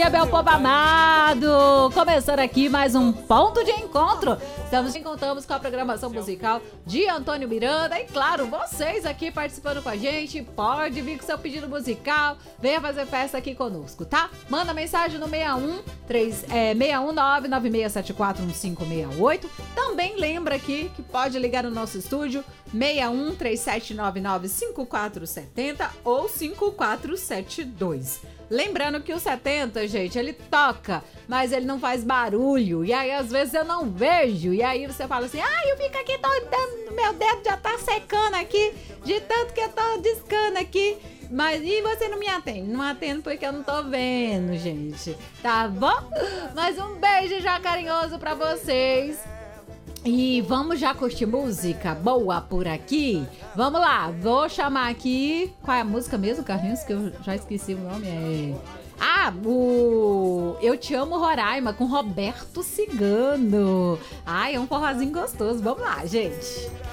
dia, meu povo amado! Começando aqui mais um ponto de encontro. Contamos com a programação musical de Antônio Miranda e, claro, vocês aqui participando com a gente. Pode vir com seu pedido musical, venha fazer festa aqui conosco, tá? Manda mensagem no 61996741568. Também lembra aqui que pode ligar no nosso estúdio 6137995470 ou 5472. Lembrando que o 70, gente, ele toca, mas ele não faz barulho. E aí, às vezes, eu não vejo. E aí você fala assim, eu fico aqui doidando, meu dedo já tá secando aqui, de tanto que eu tô discando aqui. Mas e você não me atende? Não atendo porque eu não tô vendo, gente. Tá bom? Mas um beijo já carinhoso pra vocês. E vamos já curtir música boa por aqui? Vamos lá, vou chamar aqui... Qual é a música mesmo, Carlinhos? Que eu já esqueci o nome. Eu Te Amo, Roraima, com Roberto Cigano. É um forrozinho gostoso. Vamos lá, gente.